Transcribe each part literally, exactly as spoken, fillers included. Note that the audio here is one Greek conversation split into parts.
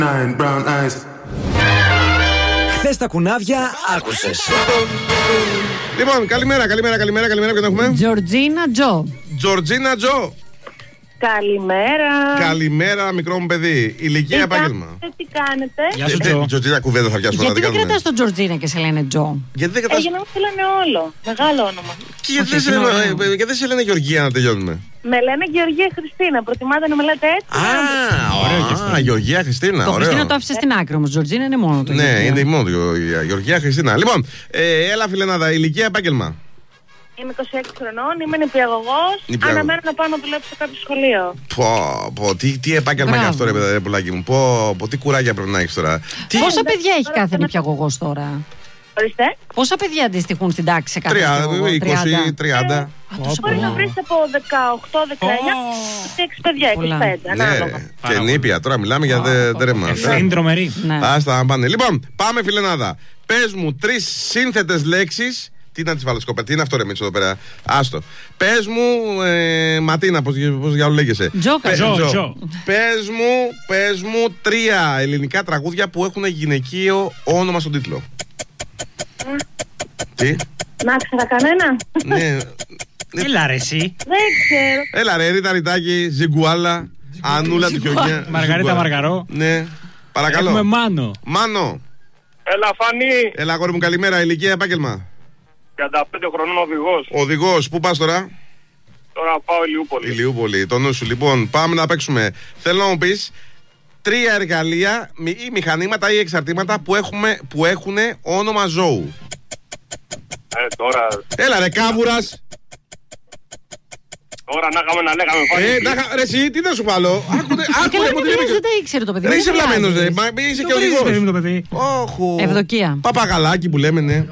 Χθες τα κουνάβια άκουσες. Λοιπόν, καλημέρα, καλημέρα, καλημέρα, καλημέρα. Ποιον έχουμε? Τζορτζίνα Τζο. Τζορτζίνα Τζο. Καλημέρα. Καλημέρα, μικρό μου παιδί. Ηλικία, επάγγελμα. Τι κάνετε? Γεια σου, Τζο. Τζορτζίνα, κουβέντα θα πιάσουμε. Γιατί δεν κρατάς τον Τζορτζίνα και σε λένε Τζο? Γιατί δεν Ε, κρατάς. για να μην σε λένε όλο. Μεγάλο όνομα. Και γιατί δεν σε λένε- γιατί δεν σε λένε Γεωργία να τελειώνουμε? Με λένε Γεωργία Χριστίνα. Προτιμάτε να με λέτε έτσι? Α, ωραία. Γεωργία Χριστίνα. Το Χριστίνα Ωραίο. το άφησε στην άκρη όμως. Τζορτζίνα είναι μόνο το. Ναι, Γεωργία. είναι η μόνο του Γεωργία. Γεωργία Χριστίνα. Λοιπόν, ε, έλα φιλενάδα, ηλικία, επάγγελμα. Είμαι είκοσι έξι χρονών, είμαι νηπιαγωγός. Νηπιαγωγός. Αναμένω να πάω να δουλέψω σε κάποιο σχολείο. Πω, πω, τι, τι επάγγελμα είναι Μπράβο. αυτό, ρε παιδε, πουλάκι μου. Πω, πω, τι κουράγια πρέπει να έχει τώρα. Τι. Πόσα παιδιά έχει κάθε νηπιαγωγός τώρα? Ορίστε. Πόσα παιδιά αντιστοιχούν στην τάξη σε κάθε τριάντα, νηπιαγωγό? είκοσι, τριάντα. Α, τόσο Μπορεί να πολλά. βρει από δεκαοκτώ δεκαεννιά είκοσι έξι παιδιά, Πολλά. είκοσι πέντε. Ανάλογα. Ναι, και νήπια. Τώρα μιλάμε για δε- δέρμα. Είναι τρομερή. Ναι. Άστα να πάνε. Λοιπόν, πάμε φιλενάδα. Πες μου τρεις σύνθετες λέξεις. Τι να τις βάλω σκοπέ, τι είναι αυτό ρε Μίτσο εδώ πέρα. Άστο. Πες μου, ε, Ματίνα, πώς, πώς για όλο λέγεσαι. Τζο, Πε- Τζο, Τζο. Τζο. Πες μου, πες μου τρία ελληνικά τραγούδια που έχουν γυναικείο όνομα στον τίτλο. Τι, Να ξέρα κανένα. ναι. Έλα ρε εσύ. Δεν ξέρω. Έλα ρε, Ρίτα Ριτάκη, Ζιγκουάλα, Ανούλα του Χιονιά. Μαργαρίτα Μαργαρό. Ναι, παρακαλώ. Έχουμε Μάνο. Μάνο, Έλα, Φανή. έλα αγόρι μου, καλημέρα, ηλικία, επάγγελμα. τριάντα πέντε χρονών οδηγός. Οδηγός, πού πας τώρα? Τώρα πάω Ηλιούπολη. Ηλιούπολη, το νου σου. Λοιπόν, πάμε να παίξουμε. Θέλω να μου πεις τρία εργαλεία μη- ή μηχανήματα ή εξαρτήματα που, έχουμε, που έχουν όνομα ζώου. Ε, τώρα, Έλα ρε κάβουρας. τώρα να είχαμε να λέγαμε Φανή. Ε, να χα- ρε εσύ, τι να σου βάλω. Άκουνε, Καλά, άκουνε μην μου τι πειράζει, είπε. δεν τα ήξερε το παιδί. Ρε μην είσαι βλαμμένος ρε, πειράζει. μα είσαι και Το βρίζεις, παιδί μου, οδηγός. το παιδί. Όχου. Ευδοκία. Παπαγαλάκι που λέμε, ναι.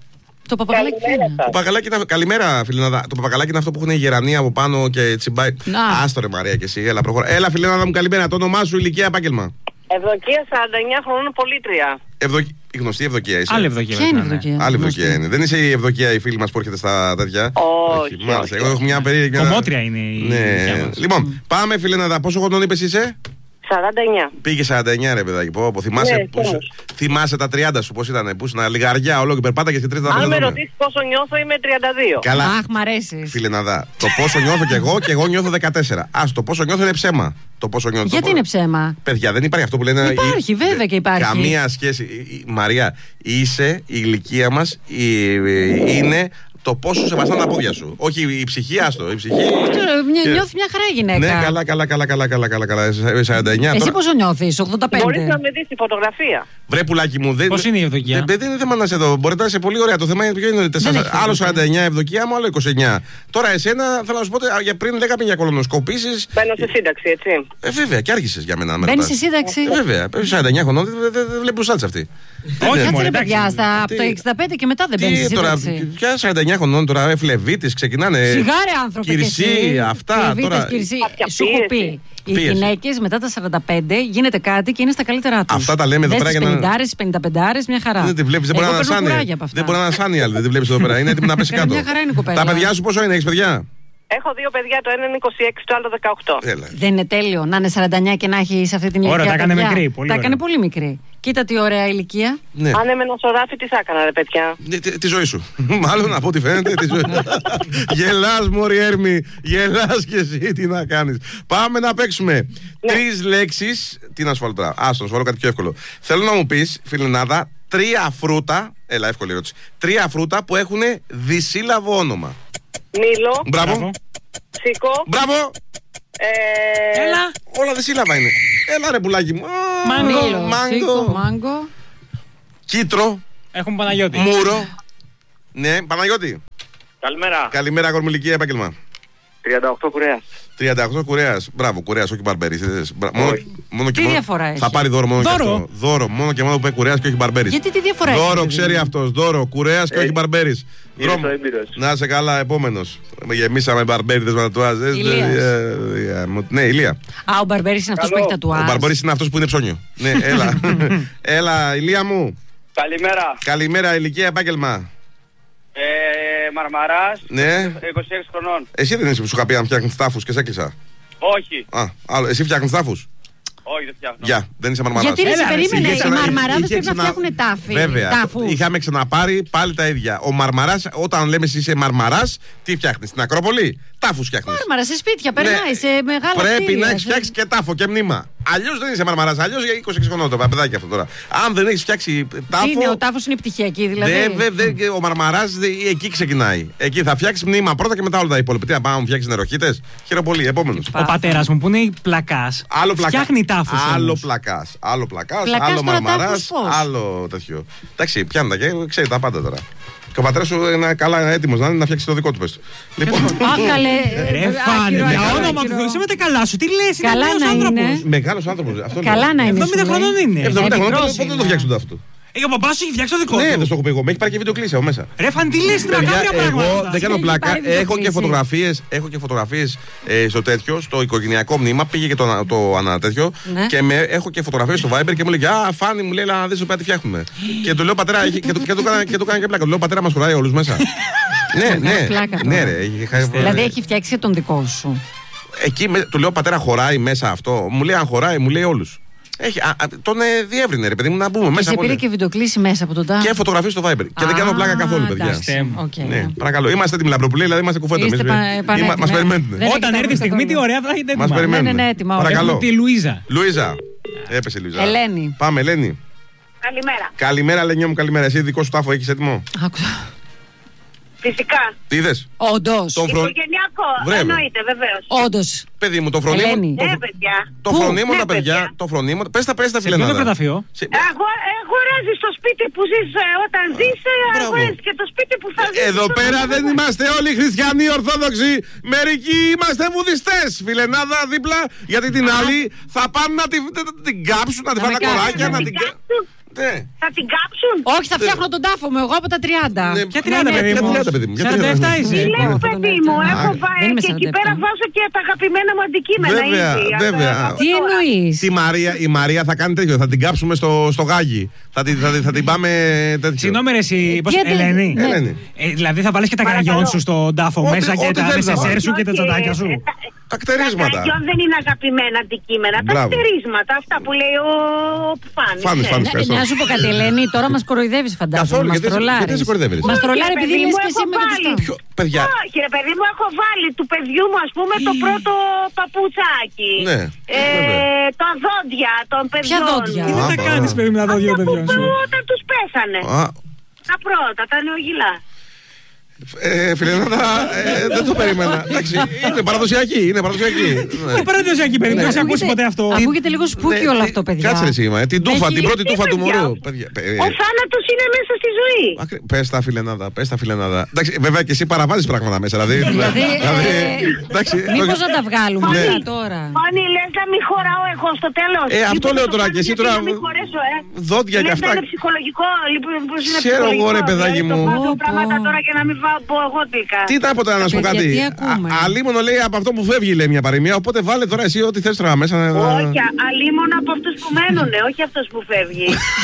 Το παπαγαλάκι τι είναι? Το παπαγαλάκι είναι. Καλημέρα, φιλενάδα. Το παπαγαλάκι είναι αυτό που έχουν η γερανία από πάνω και τσιμπάει. Να. Άστο ρε Μαρία και εσύ, έλα προχώρα. Έλα, φιλενάδα μου, καλημέρα. Το όνομά σου, ηλικία, επάγγελμα. Ευδοκία σαράντα εννιά χρονών πολίτρια. Ευδοκ... Η γνωστή Ευδοκία είσαι. Άλλη ευδοκία. Ποια είναι η βέβαια, ναι. ευδοκία? Άλλη Ευδοκία είναι. Δεν είσαι η Ευδοκία η φίλη μας που έρχεται στα τέτοια. Όχι, Μάλιστα. όχι. Εγώ έχω μια περίεργη. Κομμότρια είναι η δικιά Ναι. μας. Λοιπόν, πάμε φιλενάδα. Πόσο χρονών είπες είσαι? σαράντα εννιά. Πήγε σαράντα εννιά ρε παιδάκι. Πω, πω, θυμάσαι, Ναι, πώς- τέλος. θυμάσαι τα τριάντα σου, πώς ήταν, που ήσουν λιγαριά ολόκληρη περπάταγες και τρίτα Αν με πέντε. ρωτήσει πόσο νιώθω, είμαι τριάντα δύο. Καλά. Αχ, μ' αρέσει. Φιλενάδα, το πόσο νιώθω κι εγώ και εγώ νιώθω δεκατέσσερα. Ας το πόσο νιώθω είναι ψέμα. Το πόσο νιώθω. Γιατί το... είναι ψέμα? Παιδιά, δεν υπάρχει αυτό που λένε. Υπάρχει, η- βέβαια και υπάρχει. Καμία σχέση. Η- η- Μαρία, είσαι, η ηλικία μας η- είναι το πόσο σε βαστάνε τα πόδια σου. Όχι η ψυχή, άστο. Η ψυχή. Τώρα, μια- Και- Νιώθει μια χαρά η γυναίκα. Ναι, καλά, καλά, καλά, καλά, καλά, καλά, καλά. σαράντα εννιά. Εσύ Τώρα... πόσο νιώθεις? ογδόντα πέντε. Μπορείς να με δεις τη φωτογραφία. Βρε πουλάκι μου, δεν. Πώς είναι η Ευδοκία? Δεν, δεν είναι θέμα να είσαι εδώ. Μπορεί να είσαι πολύ ωραία. Το θέμα είναι ποιο είναι. τεσσάρα- έχει Άλλο θέμα. σαράντα εννιά Ευδοκία μου, άλλο είκοσι εννιά. Τώρα εσένα θέλω να σου πω ότι α, για πριν λέγαμε για κολονοσκοπήσεις. Μπαίνω σε σύνταξη, έτσι. Ε, βέβαια, και άργησες για μένα. να με Μπαίνεις ρωτάς. σε σύνταξη. Ε, βέβαια, πρέπει σαράντα εννιά χρονών, δεν δε, δε, δε βλέπει μπροστά της αυτή. Όχι, Κάτσε μωρέ, ρε εντάξει. παιδιά, στα- από Τι- το εξήντα πέντε και μετά δεν μπαίνεις Τι στη τώρα, σύνταξη. ποια σαράντα εννιά χρονών τώρα, εφλεβίτης, ξεκινάνε. Σιγάρε άνθρωποι και Κυρσί, εσύ. αυτά Λεβίτες, τώρα. Κυρσί. Κάποια Σου έχω πει. πίεση. Οι Πίεση. γυναίκες μετά τα σαράντα πέντε γίνεται κάτι και είναι στα καλύτερά τους. Αυτά τα λέμε εδώ πέρα για να- πενήντα, πενήντα πέντε, μια χαρά. Δεν τη βλέπει, δεν μπορεί Εγώ να παίρνω ανασάνει. κουράγια από αυτά. Δεν μπορεί να ανασάνει η άλλη, δεν τη βλέπει εδώ πέρα. Είναι έτοιμη να πέσει κάτω. Μια χαρά είναι η κοπέλα. Τα παιδιά σου πόσο είναι, έχει παιδιά? Έχω δύο παιδιά, το ένα είναι είκοσι έξι, το άλλο δεκαοκτώ. Έλα. Δεν είναι τέλειο να είναι σαράντα εννιά και να έχει σε αυτή την Ωραία, ηλικία. τα έκανε παιδιά. μικρή, πολύ Τα ωραία. έκανε πολύ μικρή. Κοίτα τι ωραία ηλικία. Ναι. Αν έμενα στο ράφι, τι θα έκανα, ρε παιδιά. Ναι, Τη, τη ζωή σου. Μάλλον από ό,τι φαίνεται. Τη ζωή. Γελάς, Μωρή Έρμη. Γελάς και εσύ. Τι να κάνεις. Πάμε να παίξουμε. Τρεις λέξεις. Τι να σου βάλω τώρα. Άστο, να σου βάλω κάτι πιο εύκολο. Θέλω να μου πεις, φιλενάδα, τρία φρούτα. Έλα, εύκολη ερώτηση. Τρία φρούτα που έχουν δυσύλλαβο όνομα. Μήλο, Μπράβο. Μπράβο. σίκο, Μπράβο. ε... Έλα. Όλα δυσύλλαβα είναι. Έλα, ρε πουλάκι μου. Α, Μάγκο. Μήλο, σίκο, Μάγκο. μάγκο. Κίτρο. Έχουμε Παναγιώτη. Μούρο. Ναι, Παναγιώτη. Καλημέρα. Καλημέρα, αγόρι μου, ηλικία, επάγγελμα. τριάντα οκτώ Κουρέας. τριάντα οκτώ Κουρέας. Μπράβο, Κουρέας, όχι Μπαρμπέρης. Ε, μπρα- Μόνο, μόνο και Τι μόνο- διαφορά έχει? Θα πάρει δώρο μόνο Δώρο. και αυτό. Δώρο, μόνο και μόνο που είπε Κουρέας και όχι Μπαρμπέρης. Γιατί τι διαφορά έχει, Δώρο, παιδί ξέρει μου? αυτός. Δώρο, Κουρέας και όχι Μπαρμπέρης. Είναι Δρόμο. το έμπειρος. Να είσαι καλά, επόμενος. Γεμίσαμε Μπαρμπέριδες με τατουάζ. Ηλίας. Ε, ε, ε, Ναι, Ηλία. Α, ο Μπαρμπέρης είναι αυτός που Καλό. έχει τατουάζ. Ο Μπαρμπέρης είναι αυτός που είναι ψώνιο. Ναι, έλα. Έλα, Ηλία μου. Καλημέρα. Καλημέρα, ηλικία, επάγγελμα. Ε, Μαρμαράς, Ναι. είκοσι έξι χρονών. Εσύ δεν είσαι που σου είχα πει αν φτιάχνεις τάφους και σε έκλεισα. Όχι. Α, άλλο. Εσύ φτιάχνεις τάφους. Όχι, δεν φτιάχνω. Γεια, δεν είσαι μαρμαράς. Γιατί δεν σε περίμενε, Είχε οι ξανα- μαρμαράδες είχε πρέπει να ξανα- φτιάχνουν τάφη. Βέβαια. τάφους. Είχαμε ξαναπάρει πάλι τα ίδια. Ο μαρμαράς, όταν λέμε εσύ είσαι μαρμαράς, τι φτιάχνεις, στην Ακρόπολη? Τάφους φτιάχνεις. Μάρμαρα σε σπίτια, περνάει σε μεγάλα Πρέπει κτίρια, να έχει σε- φτιάξει και τάφο και μνήμα. Αλλιώς δεν είσαι μαρμαράς. Αλλιώς για είκοσι έξι χρονών το παιδάκι αυτό τώρα. Αν δεν έχει φτιάξει τάφο. Είναι, ο τάφος είναι πτυχιακή δηλαδή. Δε, δε, δε, και ο μαρμαράς δε, εκεί ξεκινάει. Εκεί θα φτιάξει μνήμα πρώτα και μετά όλα τα υπόλοιπα. Τι να πάμε, φτιάξει νεροχύτες. Χειροπολί, επόμενος. Ο πατέρας μου που είναι πλακάς Άλλο πλακά. φτιάχνει τάφους. Άλλο όμως. πλακάς. Άλλο πλακάς, Πλακάς άλλο τώρα μαρμαράς, τάφους πώς? άλλο τέτοιο. Εντάξει, πιάνει τα και ξέρει τα πάντα τώρα. Και ο πατέρας σου είναι καλά έτοιμος να είναι να φτιάξει το δικό του πες του. Λοιπόν, Α, καλέ. Ρε ε, φάνε, άκυρο, για άκυρο, όνομα του άκυρο. Θεού, είσαι με τα καλά σου. Τι λες, είναι Καλά νέος να άνθρωπος. είναι. μεγάλος άνθρωπος. Αυτό Καλά να είναι. εβδομήντα σου λέει. χρονών είναι. εβδομήντα Ε, χρονών μικρός πότε δεν το είναι. φτιάξουν αυτό. Ε, ο μπαμπάς σου έχει φτιάξει το δικό Ναι, δεν του. στο έχω πει εγώ. Με έχει πάρει και βιντεοκλήση από μέσα. Ρε φαν, τι λες, είναι Παιδιά, μακάβρια εγώ πράγματα. δεν κάνω Έχει πλάκα. πάρει Έχω και βιντεοκλήση. φωτογραφίες, έχω και φωτογραφίες ε, στο τέτοιο, στο οικογενειακό μνήμα. Πήγε και το, το ανατέτιο. Ναι. Και με, έχω και φωτογραφίες στο Viber και μου λέει: Α, Φάνη, μου λέει, να δεις τι φτιάχνουμε. Και του λέω: Πατέρα, έχει- και του και του έκανα και του έκανα και πλάκα. Του λέω: Πατέρα, μας χωράει όλους μέσα. Ναι, ναι. πλάκα τώρα. Ναι, ρε. έχει- Δηλαδή έχει φτιάξει και τον δικό σου. Εκεί με- του λέω: Πατέρα, χωράει μέσα αυτό. Μου λέει: Αν χωράει, μου λέει όλους. Έχει, α, α, τον ε, διεύρυνε, ρε παιδί μου, να μπούμε Και μέσα. σε από πήρε όλα. και βιντεοκλήση μέσα από τον τάφο. Και φωτογραφίες στο Viber. Και δεν κάνω πλάκα καθόλου, παιδιά. εντάξει. Οκ. Ναι, παρακαλώ. Είμαστε έτοιμοι λαμπροπουλοί, δηλαδή είμαστε κουφέτο. Είστε πα- πανέτοιμοι. Μας περιμένουν. Δεν Όταν έχετε έρθει η στιγμή, τι ακόμα. ωραία θα έχετε Μας έτοιμα. περιμένουν. Ναι, ναι, ναι, έτοιμα, ωραία. Παρακαλώ. Έχουμε τη Λουίζα. Λουίζα. Έπεσε η Λουίζα. Ελένη. Πάμε, Ελένη. Καλημέρα. Καλημέρα, Ελένη μου, καλημέρα. Εσύ δικό σου τάφο έχεις έτοιμο. Άκουσα. Φυσικά. Τι είδες. Όντως. Τον φρο... Οικογενειακό. Βρε, Εννοείται, βεβαίως. Όντως. Παιδί μου, το φρονίμουν. Ελένη. Το, Ναι, παιδιά. το Πού? φρονίμουν Ναι, τα παιδιά. παιδιά. Το φρονίμουν. Πες τα, πες τα Σε ποιο το φιλενάδα. κραταφείο. Σε- Αγο- Αγοράζει το σπίτι που ζεις ε, όταν ζεις, ε, Μπράβο. αγοράζεις και το σπίτι που θα ζεις. Εδώ όταν πέρα θα δεν ζεις. είμαστε όλοι χριστιανοί ορθόδοξοι. Μερικοί είμαστε βουδιστές. Φιλενάδα δίπλα, γιατί την άλλη θα πάνε να την, να την κάψουν, να την Να φάνε με τα κοράκια, κάψουν, να Θα την. την κάψουν. Ναι. Θα την κάψουν. Όχι, θα φτιάχνω τον τάφο μου εγώ από τα τριάντα. Ναι, Ποια τριάντα, Ναι, παιδί Για μου. τριάντα, παιδί μου. για σαράντα επτά τριάντα. είσαι. Τι λέω, Ναι, παιδί μου, Α, έχω δεν βάλει είμαι και εκεί σαράντα επτά. πέρα βάζω και τα αγαπημένα μου αντικείμενα. Βέβαια, ήδη, βέβαια. από Τι τώρα. εννοείς. Τη Μαρία, η Μαρία θα κάνει τέτοιο. Θα την κάψουμε στο, στο γάγι. Θα την, θα, την- θα την πάμε τέτοιο. Συγγνώμη, ρε, εσύ. Πώς, Τι εντε- Ελένη. Ναι. Ελένη. Ε, δηλαδή θα βάλεις και τα Παρακαλώ. καραγιόν σου στον τάφο Ό,τι- μέσα και ό,τι τα θέλεις να νεσεσέρ βάλεις. σου και τα Όχι, τσαντάκια σου. ε, τα- Τα κτερίσματα. Τα καραγιόν δεν είναι αγαπημένα αντικείμενα. Τα Μπράβο. κτερίσματα, αυτά που λέει ο Φάνης. Φάνης, ε. Φάνης. Να, ευχαριστώ. να σου πω κάτι, Ελένη, τώρα μας κοροϊδεύεις φαντάζομαι. Καθόλου, Μας γιατί σε- τρολάρεις. γιατί σε κοροϊδεύεις? Μας Όχι, τρολάρει ρε επειδή παιδί λες μου, και εσύ έχω με το βάλει. τουστό. Ποιο, παιδιά. Όχι, ρε παιδί μου, έχω βάλει του παιδιού μου, ας πούμε, το πρώτο παπουτσάκι. Ναι, Ε, βέβαια. τα δόντια των παιδιών. δόντια? Τι Α, θα μπα. κάνεις, παιδί, με τα δόντια των Αυτά παιδιών που σου. όταν τους πέσανε. Α, Τα πρώτα, τα νεογυλά. ε, φιλενάδα, ε, δεν το περίμενα. Εντάξει, είναι παραδοσιακή. Είναι παραδοσιακή. Ναι. Τι παραδοσιακή, παιδί μου, δεν έχει ακούσει Ακούγεται- ποτέ αυτό. Ακούγεται λίγο σπούκι Ναι, όλο τι- αυτό, παιδιά. Κάτσε ρε σήμα, ε, την τούφα, Έχει- την πρώτη Τι τούφα του παιδιά? μωρού. Παιδιά, ε, Ο θάνατος είναι μέσα στη ζωή. Ακρι- Πες τα φιλενάδα, πες τα φιλενάδα. Εντάξει, βέβαια και εσύ παραβάζεις πράγματα μέσα. Δηλαδή, Δηλαδή, δηλαδή, ε, εντάξει, Μήπως το- να τα βγάλουμε Ναι. αυτά τώρα. Φάνη, λες να μην χωράω εγώ στο τέλος. Ε, αυτό Λοιπόν, λέω το τώρα κάνω και εσύ γιατί τώρα- να μην χωρέσω, ε. δόντια και Λες αυτά. να είναι ψυχολογικό, λοιπόν, πώς είναι Ξέρω εγώ, ψυχολογικό, ρε, παιδάκι δηλαδή, μου. Το βάζω Πω, πράγματα πω. τώρα και να μην βάω πω εγώ τελικά. Τι τα πω τώρα να σου πω Παιδιά, κάτι. τι ακούμε? Α- Αλίμονο λέει από αυτό που φεύγει, λέει μια παροιμία. Οπότε βάλε τώρα εσύ ό,τι θες τώρα μέσα. να- Όχι, αλίμονα από αυτούς που μένουνε, όχι αυτός που φεύγει.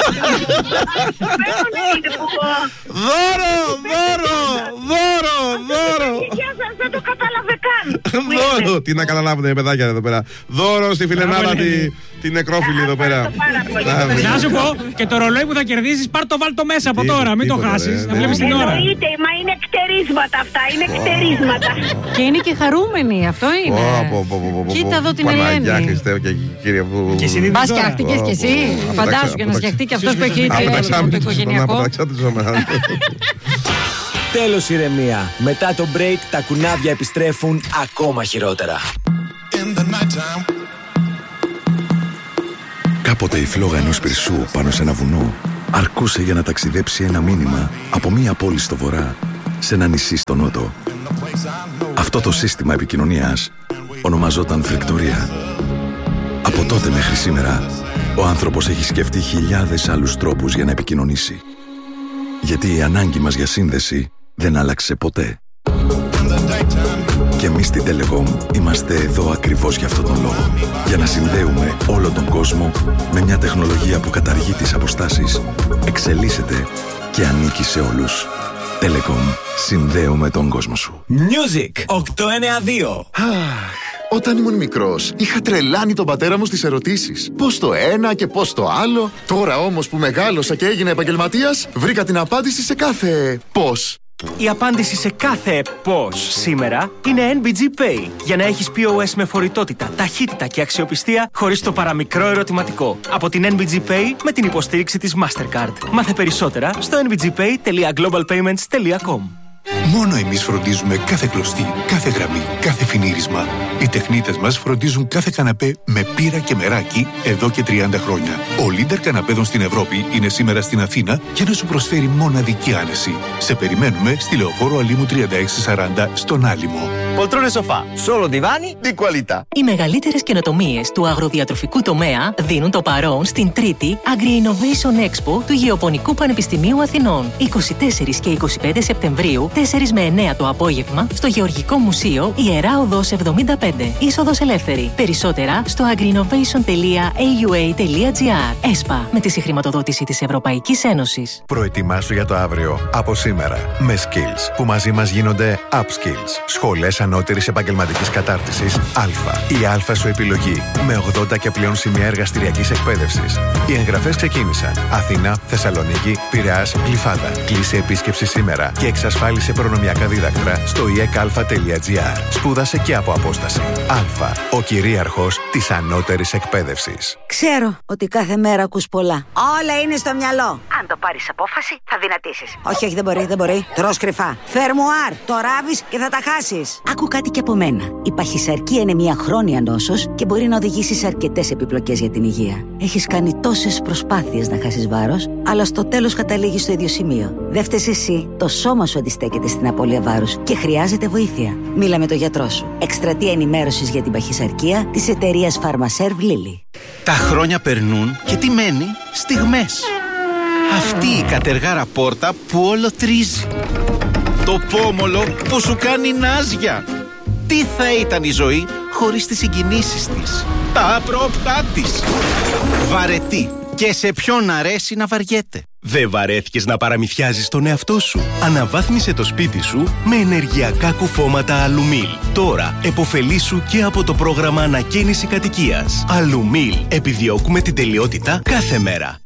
Μένουνε είναι που... Δώρο, δώρο, δώρο, δώρο. Γεια σας, δεν το κατάλαβε καν. Δώρο. Τι να καταλάβουν οι παιδάκια εδώ πέρα. Δώρο στη φιλενάδα Μπράβο, τη, Ελένη. την νεκρόφιλη εδώ πέρα. πάρα πολύ. Να, ναι. Να σου πω, και το ρολόι που θα κερδίσεις, πάρ' το βάλ' το μέσα από Τι- τώρα, μην το τίποτα, χάσεις. ρε, Να δεν βλέπεις την είναι. ώρα. Εννοείται, μα είναι κτερίσματα αυτά, είναι κτερίσματα. Και είναι και χαρούμενοι, αυτό είναι. Πω, πω, πω, πω, πω, πω. Κοίτα εδώ την Παναγιά Ελένη. Χριστέ και κύριε που. Και εσύ δεν- Μπας Τώρα. φτιάχτηκες κι εσύ. Πω, πω, πω. Φαντάσου Από για να τα- φτιαχτεί και αυτός που έχει Από τα το ξάμινα του οικογενειακό. Τέλος ηρεμία. Μετά το break τα κουνάβια επιστρέφουν ακόμα χειρότερα. Κάποτε η φλόγα ενός πυρσού πάνω σε ένα βουνό αρκούσε για να ταξιδέψει ένα μήνυμα από μία πόλη στο βορρά σε ένα νησί στο νότο. Αυτό το σύστημα επικοινωνίας ονομαζόταν φρικτορία. Από τότε μέχρι σήμερα, ο άνθρωπος έχει σκεφτεί χιλιάδες άλλους τρόπους για να επικοινωνήσει. Γιατί η ανάγκη μας για σύνδεση δεν άλλαξε ποτέ. Και εμείς στην Telecom είμαστε εδώ ακριβώς για αυτόν τον λόγο. Για να συνδέουμε όλο τον κόσμο με μια τεχνολογία που καταργεί τις αποστάσεις, εξελίσσεται και ανήκει σε όλους. Telecom. Συνδέουμε τον κόσμο σου. Music οκτακόσια ενενήντα δύο. Όταν ήμουν μικρός, είχα τρελάνει τον πατέρα μου στις ερωτήσεις. Πώς το ένα και πώς το άλλο. Τώρα όμως που μεγάλωσα και έγινα επαγγελματίας, βρήκα την απάντηση σε κάθε πώς. Η απάντηση σε κάθε πώς σήμερα είναι εν μπι τζι Pay. Για να έχεις πι ο ες με φορητότητα, ταχύτητα και αξιοπιστία χωρίς το παραμικρό ερωτηματικό. Από την εν μπι τζι Pay με την υποστήριξη της Mastercard. Μάθε περισσότερα στο εν μπι τζι pay τελεία global payments τελεία com. Μόνο εμείς φροντίζουμε κάθε κλωστή, κάθε γραμμή, κάθε φινίρισμα. Οι τεχνίτες μας φροντίζουν κάθε καναπέ με πύρα και μεράκι εδώ και τριάντα χρόνια. Ο Leader καναπέδων στην Ευρώπη είναι σήμερα στην Αθήνα για να σου προσφέρει μοναδική άνεση. Σε περιμένουμε στη Λεωφόρο Αλήμου τριάντα έξι σαράντα στον Άλυμο. Poltrone sofà, solo divani di qualità. Οι μεγαλύτερες καινοτομίες του αγροδιατροφικού τομέα δίνουν το παρόν στην τρίτη Agri-Innovation Expo του Γεωπονικού Πανεπιστημίου Αθηνών. είκοσι τέσσερις και είκοσι πέντε Σεπτεμβρίου, τέσσερα με εννέα το απόγευμα, στο Γεωργικό Μουσείο Ιερά Οδός εβδομήντα πέντε. Είσοδος ελεύθερη. Περισσότερα στο agriinnovation τελεία έι γιου έι τελεία τζι άρ. ΕΣΠΑ, με τη συγχρηματοδότηση της Ευρωπαϊκής Ένωσης. Προετοιμάσου για το αύριο από σήμερα με Skills, που μαζί μας γίνονται Upskills. Σχολές ανώτερης επαγγελματικής κατάρτισης Α. Η Α σου επιλογή, με ογδόντα και πλέον σημεία εργαστηριακής εκπαίδευσης. Οι εγγραφές ξεκίνησαν. Αθήνα, Θεσσαλονίκη, Πειραιάς, Γλυφάδα. Κλείσε επίσκεψη σήμερα και εξασφάλισε προνομιακά δίδακτρα στο ι εκ α τελεία τζι άρ. Σπούδασε και από απόσταση. Α. Ο κυρίαρχος της ανώτερης εκπαίδευσης. Ξέρω ότι κάθε μέρα ακούς πολλά. Όλα είναι στο μυαλό. Αν το πάρεις απόφαση, θα δυνατήσεις. Όχι, όχι, δεν μπορεί, δεν μπορεί. Τρως κρυφά. Φερμουάρ, το ράβεις και θα τα χάσεις. Άκου κάτι και από μένα. Η παχυσαρκία είναι μια χρόνια νόσος και μπορεί να οδηγήσει σε αρκετές επιπλοκές για την υγεία. Έχεις κάνει τόσες προσπάθειες να χάσεις βάρος, αλλά στο τέλος καταλήγεις στο ίδιο σημείο. Δεν φταίς εσύ. Το σώμα σου αντιστέκεται στην απώλεια βάρους και χρειάζεται βοήθεια. Μίλα με τον γιατρό σου. Εκστρατεία ενημέρωσης για την παχυσαρκία της εταιρείας Pharmaserv Lilly. Τα χρόνια περνούν και τι μένει? Στιγμές. Αυτή η κατεργάρα πόρτα που όλο τρίζει. Το πόμολο που σου κάνει νάζια. Τι θα ήταν η ζωή χωρίς τις συγκινήσεις της, τα απρόπτά της. Βαρετή. Και σε ποιον αρέσει να βαριέται. Δεν βαρέθηκες να παραμυθιάζεις τον εαυτό σου? Αναβάθμισε το σπίτι σου με ενεργειακά κουφώματα Αλουμίλ. Τώρα επωφελήσου και από το πρόγραμμα ανακαίνιση κατοικίας. Αλουμίλ. Επιδιώκουμε την τελειότητα κάθε μέρα.